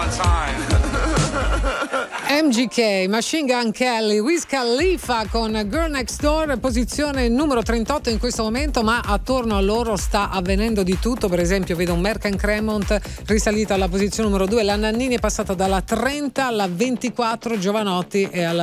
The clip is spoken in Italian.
MGK, Machine Gun Kelly, Wiz Khalifa con Girl Next Door, posizione numero 38 in questo momento, ma attorno a loro sta avvenendo di tutto. Per esempio vedo un Merck & Cremont risalita alla posizione numero 2, la Nannini è passata dalla 30 alla 24, Giovanotti è alla